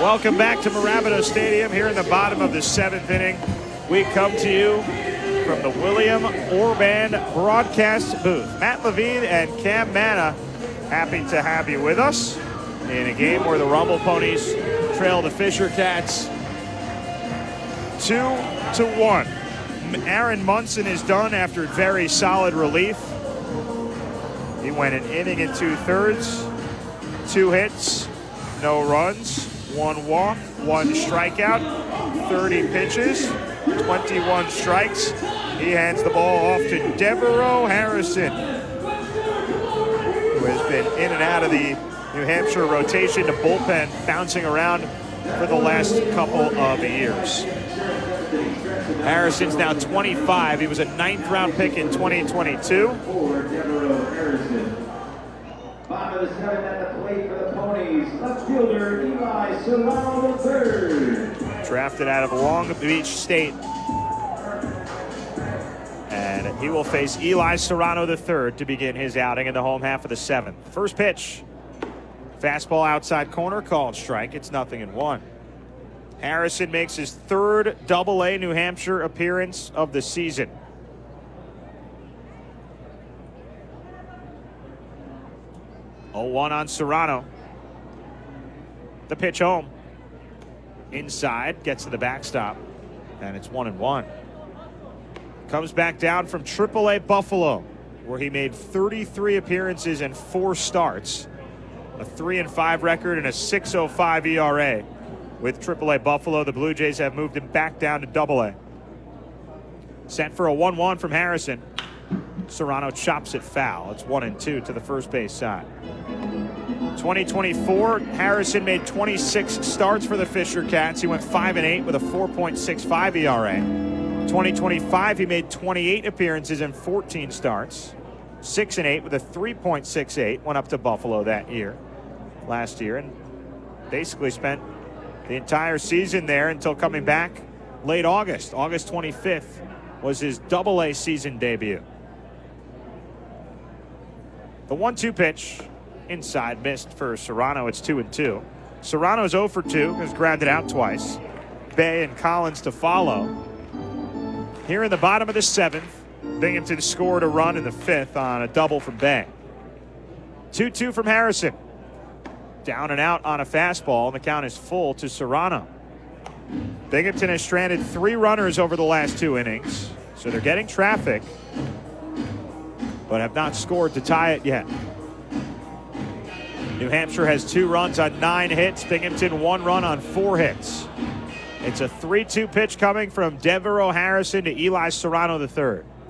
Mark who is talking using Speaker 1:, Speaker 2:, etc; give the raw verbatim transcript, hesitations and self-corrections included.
Speaker 1: Welcome back to Mirabito Stadium here in the bottom of the seventh inning. We come to you from the William Orban broadcast booth. Matt Levine and Cam Manna, happy to have you with us in a game where the Rumble Ponies trail the Fisher Cats two to one. Aaron Munson is done after very solid relief. He went an inning and two thirds, two hits, no runs, one walk, one strikeout, thirty pitches, twenty-one strikes. He hands the ball off to Devereaux Harrison, who has been in and out of the New Hampshire rotation to bullpen, bouncing around for the last couple of years. Harrison's now twenty-five. He was a ninth round pick in twenty twenty-two.
Speaker 2: Bottom of the seventh at the plate for the Ponies, left fielder Eli Serrano the third.
Speaker 1: Drafted out of Long Beach State. And he will face Eli Serrano the third to begin his outing in the home half of the seventh. First pitch. Fastball outside corner, called strike. It's nothing in one. Harrison makes his third double A New Hampshire appearance of the season. oh one on Serrano. The pitch home. Inside, gets to the backstop, and it's one and one. Comes back down from triple A Buffalo, where he made thirty-three appearances and four starts. A three and five record and a six oh five E R A. With triple A Buffalo, the Blue Jays have moved him back down to double A. Set for a one one from Harrison. Serrano chops it foul. It's one and two to the first base side. twenty twenty-four, Harrison made twenty-six starts for the Fisher Cats. He went five and eight with a four point six five E R A. twenty twenty-five, he made twenty-eight appearances and fourteen starts. six and eight with a three point six eight. Went up to Buffalo that year, last year, and basically spent the entire season there until coming back late August. August twenty-fifth was his double A season debut. The one two pitch inside, missed for Serrano. It's two and two. Serrano's oh for two, has grounded out twice. Bay and Collins to follow. Here in the bottom of the seventh, Binghamton scored a run in the fifth on a double from Bay. two two from Harrison. Down and out on a fastball, and the count is full to Serrano. Binghamton has stranded three runners over the last two innings, so they're getting traffic, but have not scored to tie it yet. New Hampshire has two runs on nine hits. Binghamton one run on four hits. It's a three two pitch coming from Devereaux Harrison to Eli Serrano the third.